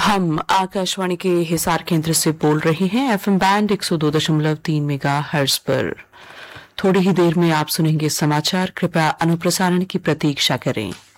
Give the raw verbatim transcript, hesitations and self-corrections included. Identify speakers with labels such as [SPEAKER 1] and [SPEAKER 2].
[SPEAKER 1] हम आकाशवाणी के हिसार केंद्र से बोल रहे हैं एफएम बैंड एक सौ दो दशमलव तीन मेगा हर्ट्ज पर। थोड़ी ही देर में आप सुनेंगे समाचार। कृपया अनुप्रसारण की प्रतीक्षा करें।